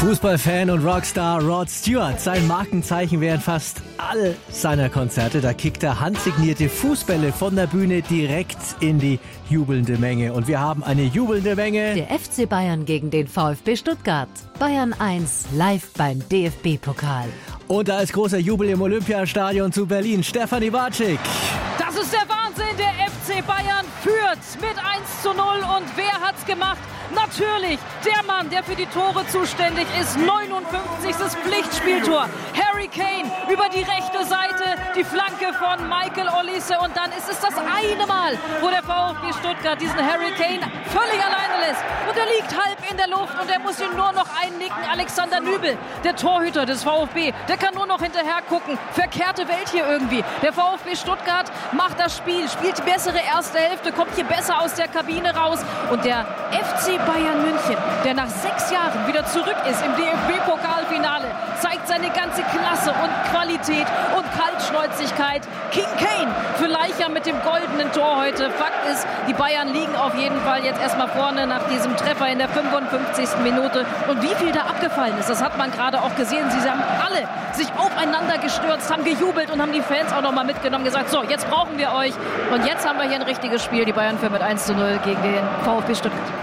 Fußballfan und Rockstar Rod Stewart. Sein Markenzeichen während fast all seiner Konzerte. Da kickt er handsignierte Fußbälle von der Bühne direkt in die jubelnde Menge. Und wir haben eine jubelnde Menge. Der FC Bayern gegen den VfB Stuttgart. Bayern 1 live beim DFB-Pokal. Und da ist großer Jubel im Olympiastadion zu Berlin. Stefanie Watschik. Das ist der Wahnsinn. Der FC Bayern führt mit 1:0. Und wer hat's gemacht? Natürlich der Mann, der für die Tore zuständig ist. 59. Pflichtspieltor. Harry Kane über die rechte Seite. Die Flanke von Michael Olise. Und dann ist es das eine Mal, wo der VfB Stuttgart diesen Harry Kane völlig alleine lässt. Und er liegt halb in der Luft und er muss ihn nur noch einnicken. Alexander Nübel, der Torhüter des VfB, der kann nur noch hinterher gucken. Verkehrte Welt hier irgendwie. Der VfB Stuttgart macht das Spiel, spielt die bessere erste Hälfte, kommt hier besser aus der Kabine raus. Und der FC Bayern München, der nach 6 Jahren wieder zurück ist im DFB-Pokalfinale, zeigt seine ganze Klasse und Qualität und Kaltschnäuzigkeit. King Kane für Leicher mit dem goldenen Tor heute. Fakt ist, die Bayern liegen auf jeden Fall jetzt erstmal vorne nach diesem Treffer in der 55. Minute. Und wie viel da abgefallen ist, das hat man gerade auch gesehen. Sie haben alle sich aufeinander gestürzt, haben gejubelt und haben die Fans auch nochmal mitgenommen, gesagt, so, jetzt brauchen wir euch. Und jetzt haben wir hier ein richtiges Spiel. Die Bayern führen mit 1:0 gegen den VfB Stuttgart.